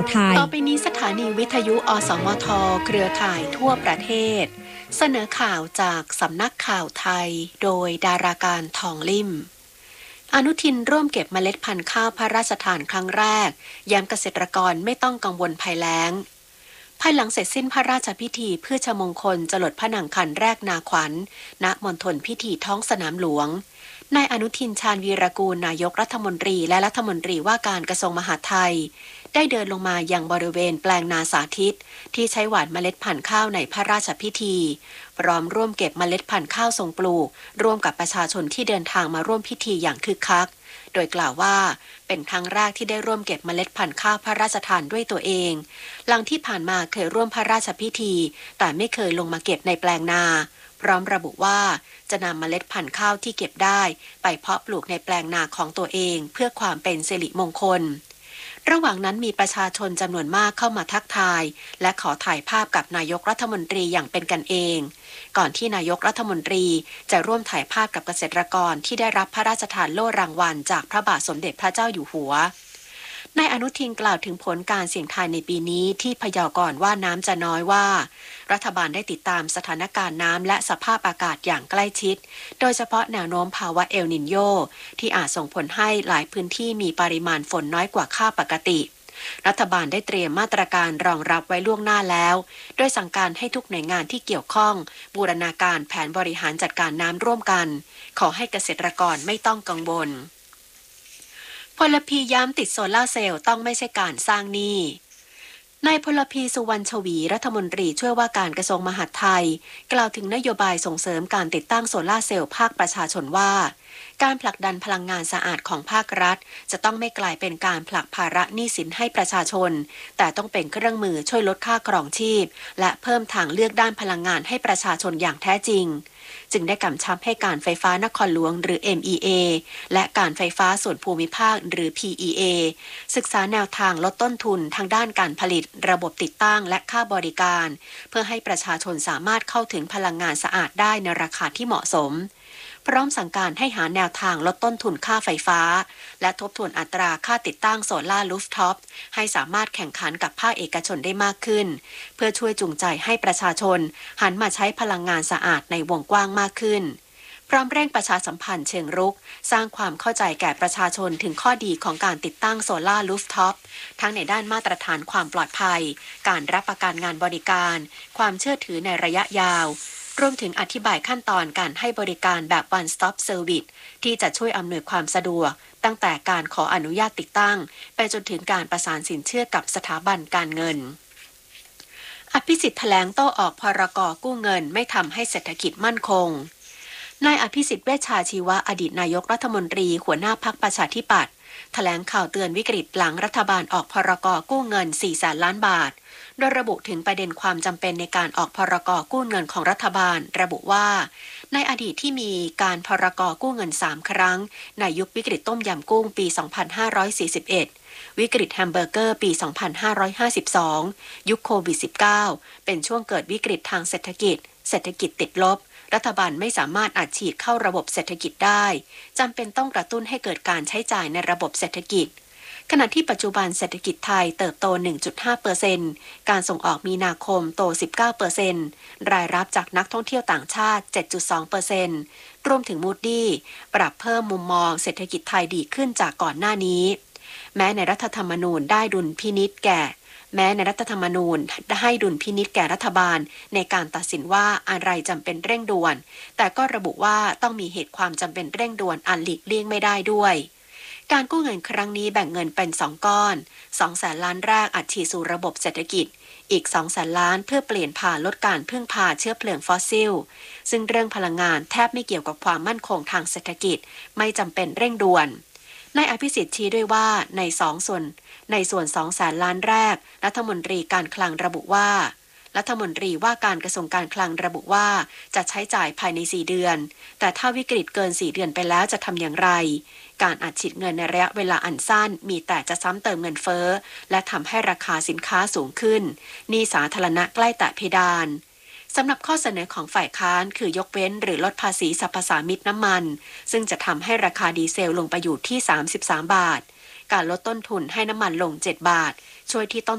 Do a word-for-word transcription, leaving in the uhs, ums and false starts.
ไทยต่อไปนี้สถานีวิทยุอสมทเครือข่ายทั่วประเทศเสนอข่าวจากสำนักข่าวไทยโดยดาราการทองลิ่มอนุทินร่วมเก็บเมล็ดพันธุ์ข้าวพระราชทานครั้งแรกย้ำเกษตรกรไม่ต้องกังวลภัยแล้งภายหลังเสร็จสิ้นพระราชพิธีเพื่อชมงคลจรดพระนางคันแรกนาขวัญณมณฑลพิธีท้องสนามหลวงนายอนุทินชาญวีรกูลนายกรัฐมนตรีและรัฐมนตรีว่าการกระทรวงมหาดไทยได้เดินลงมายังบริเวณแปลงนาสาธิตที่ใช้หว่านเมล็ดพันธุ์ข้าวในพระราชพิธีพร้อมร่วมเก็บเมล็ดพันธุ์ข้าวทรงปลูกร่วมกับประชาชนที่เดินทางมาร่วมพิธีอย่างคึกคักโดยกล่าวว่าเป็นครั้งแรกที่ได้ร่วมเก็บเมล็ดพันธุ์ข้าวพระราชทานด้วยตัวเองหลังที่ผ่านมาเคยร่วมพระราชพิธีแต่ไม่เคยลงมาเก็บในแปลงนาพร้อมระบุว่าจะนำเมล็ดพันธุ์ข้าวที่เก็บได้ไปเพาะปลูกในแปลงนาของตัวเองเพื่อความเป็นสิริมงคลระหว่างนั้นมีประชาชนจำนวนมากเข้ามาทักทายและขอถ่ายภาพกับนายกรัฐมนตรีอย่างเป็นกันเองก่อนที่นายกรัฐมนตรีจะร่วมถ่ายภาพกับเกษตรกรที่ได้รับพระราชทานโล่รางวัลจากพระบาทสมเด็จพระเจ้าอยู่หัวนายอนุทินกล่าวถึงผลการเสี่ยงทายในปีนี้ที่พยากรณ์ว่าน้ำจะน้อยว่ารัฐบาลได้ติดตามสถานการณ์น้ำและสภาพอากาศอย่างใกล้ชิดโดยเฉพาะแนวโน้มภาวะเอลนินโยที่อาจส่งผลให้หลายพื้นที่มีปริมาณฝนน้อยกว่าค่าปกติรัฐบาลได้เตรียมมาตรการรองรับไว้ล่วงหน้าแล้วโดยสั่งการให้ทุกหน่วยงานที่เกี่ยวข้องบูรณาการแผนบริหารจัดการน้ำร่วมกันขอให้เกษตรกรไม่ต้องกังวลพลพีย้ำติดโซล่าเซลล์ต้องไม่ใช่การสร้างหนี้นายพลพีสุวรรณชวีรัฐมนตรีช่วยว่าการกระทรวงมหาดไทยกล่าวถึงนโยบายส่งเสริมการติดตั้งโซล่าเซลล์ภาคประชาชนว่าการผลักดันพลังงานสะอาดของภาครัฐจะต้องไม่กลายเป็นการผลักภาระหนี้สินให้ประชาชนแต่ต้องเป็นเครื่องมือช่วยลดค่าครองชีพและเพิ่มทางเลือกด้านพลังงานให้ประชาชนอย่างแท้จริงจึงได้กำชับให้การไฟฟ้านครหลวงหรือ เอ็ม อี เอ และการไฟฟ้าส่วนภูมิภาคหรือ พี อี เอ ศึกษาแนวทางลดต้นทุนทางด้านการผลิตระบบติดตั้งและค่าบริการเพื่อให้ประชาชนสามารถเข้าถึงพลังงานสะอาดได้ในราคาที่เหมาะสมพร้อมสั่งการให้หาแนวทางลดต้นทุนค่าไฟฟ้าและทบทวนอัตราค่าติดตั้งโซลาร์รูฟท็อปให้สามารถแข่งขันกับภาคเอกชนได้มากขึ้นเพื่อช่วยจูงใจให้ประชาชนหันมาใช้พลังงานสะอาดในวงกว้างมากขึ้นพร้อมเร่งประชาสัมพันธ์เชิงรุกสร้างความเข้าใจแก่ประชาชนถึงข้อดีของการติดตั้งโซลาร์รูฟท็อปทั้งในด้านมาตรฐานความปลอดภัยการรับประกันงานบริการความเชื่อถือในระยะยาวรวมถึงอธิบายขั้นตอนการให้บริการแบบ one stop service ที่จะช่วยอำนวยความสะดวกตั้งแต่การขออนุญาตติดตั้งไปจนถึงการประสานสินเชื่อกับสถาบันการเงินอภิสิทธิ์แถลงโต้ออกพรก.กู้เงินไม่ทำให้เศรษฐกิจมั่นคงนายอภิสิทธิ์เวชชาชีวะอดีตนายกรัฐมนตรีหัวหน้าพรรคประชาธิปัตย์แถลงข่าวเตือนวิกฤตหลังรัฐบาลออกพรก.กู้เงิน สี่แสนล้านบาทโดยระบุถึงประเด็นความจำเป็นในการออกพรก.กู้เงินของรัฐบาลระบุว่าในอดีตที่มีการพรก.กู้เงินสามครั้งในยุควิกฤตต้มยำกุ้งปีสองพันห้าร้อยสี่สิบเอ็ดวิกฤตแฮมเบอร์เกอร์ปีสองพันห้าร้อยห้าสิบสองยุคโควิด สิบเก้า เป็นช่วงเกิดวิกฤตทางเศรษฐกิจเศรษฐกิจติดลบรัฐบาลไม่สามารถอัดฉีดเข้าระบบเศรษฐกิจได้จำเป็นต้องกระตุ้นให้เกิดการใช้จ่ายในระบบเศรษฐกิจขณะที่ปัจจุบันเศรษฐกิจไทยเติบโต หนึ่งจุดห้าเปอร์เซ็นต์ การส่งออกมีนาคมโต สิบเก้าเปอร์เซ็นต์ รายรับจากนักท่องเที่ยวต่างชาติ เจ็ดจุดสองเปอร์เซ็นต์ รวมถึง Moody ปรับเพิ่มมุมมองเศรษฐกิจไทยดีขึ้นจากก่อนหน้านี้แม้ในรัฐธรรมนูญได้ดุลพินิจแก่แม้ในรัฐธรรมนูญให้ดุลพินิจแก่รัฐบาลในการตัดสินว่าอะไรจำเป็นเร่งด่วนแต่ก็ระบุว่าต้องมีเหตุความจำเป็นเร่งด่วนอันหลีกเลี่ยงไม่ได้ด้วยการกู้เงินครั้งนี้แบ่งเงินเป็นสองก้อน สองแสนล้านแรกอัดฉีดสู่ระบบเศรษฐกิจอีก สองแสนล้านเพื่อเปลี่ยนผ่านลดการพึ่งพาเชื้อเพลิงฟอสซิลซึ่งเรื่องพลังงานแทบไม่เกี่ยวกับความมั่นคงทางเศรษฐกิจไม่จำเป็นเร่งด่วนนายอภิสิทธิ์ชี้ด้วยว่าในสองส่วนในส่วนสองแสนล้านแรกรัฐมนตรีการคลังระบุว่ารัฐมนตรีว่าการกระทรวงการคลังระบุว่าจะใช้จ่ายภายในสี่เดือนแต่ถ้าวิกฤตเกินสี่เดือนไปแล้วจะทำอย่างไรการอัดฉีดเงินในระยะเวลาอันสั้นมีแต่จะซ้ำเติมเงินเฟ้อและทำให้ราคาสินค้าสูงขึ้นหนี้สาธารณะใกล้แตะเพดานสำหรับข้อเสนอของฝ่ายค้านคือยกเว้นหรือลดภาษีสรรพสามิตน้ำมันซึ่งจะทำให้ราคาดีเซลลงไปอยู่ที่สามสิบสามบาทการลดต้นทุนให้น้ำมันลงเจ็ดบาทช่วยที่ต้น